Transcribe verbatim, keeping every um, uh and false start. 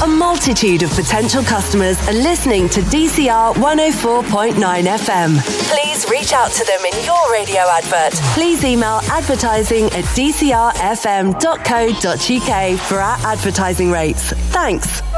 A multitude of potential customers are listening to D C R one oh four point nine F M. Please reach out to them in your radio advert. Please email advertising at d c r f m dot co dot u k for our advertising rates. Thanks.